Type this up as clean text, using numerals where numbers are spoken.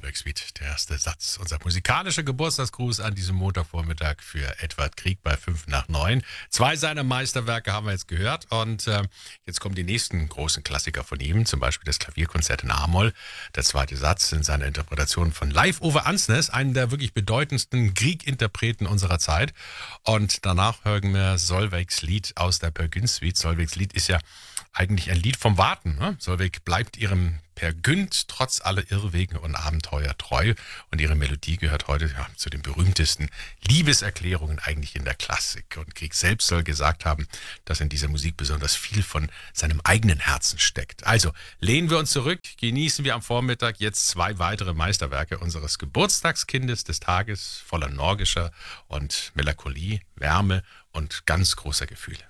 Solveig Suite, der erste Satz. Unser musikalischer Geburtstagsgruß an diesem Montagvormittag für Edward Grieg bei 5 nach 9. 2 seiner Meisterwerke haben wir jetzt gehört und jetzt kommen die nächsten großen Klassiker von ihm, zum Beispiel das Klavierkonzert in A-Moll. Der zweite Satz in seiner Interpretation von Leif Ove Andsnes, einen der wirklich bedeutendsten Grieg-Interpreten unserer Zeit. Und danach hören wir Solveigs Lied aus der Peer Gynt Suite. Solveigs Lied ist ja eigentlich ein Lied vom Warten. Ne? Solveig bleibt ihrem Peer Gynt trotz aller Irrwegen und Abenteuer treu. Und ihre Melodie gehört heute zu den berühmtesten Liebeserklärungen eigentlich in der Klassik. Und Grieg selbst soll gesagt haben, dass in dieser Musik besonders viel von seinem eigenen Herzen steckt. Also lehnen wir uns zurück, genießen wir am Vormittag jetzt 2 weitere Meisterwerke unseres Geburtstagskindes des Tages, voller norgischer und Melancholie, Wärme und ganz großer Gefühle.